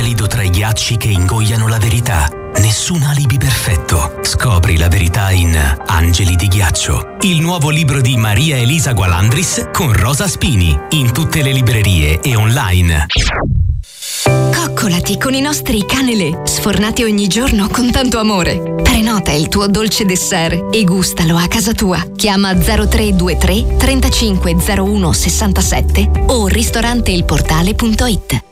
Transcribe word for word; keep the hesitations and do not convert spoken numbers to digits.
gelido tra i ghiacci che ingoiano la verità. Nessun alibi perfetto. Scopri la verità in Angeli di ghiaccio, il nuovo libro di Maria Elisa Gualandris con Rosa Spini, in tutte le librerie e online. Coccolati con i nostri canelè, sfornati ogni giorno con tanto amore. Prenota il tuo dolce dessert e gustalo a casa tua. Chiama zero tre due tre trentacinque zero uno sessantasette o ristorante il portale punto it.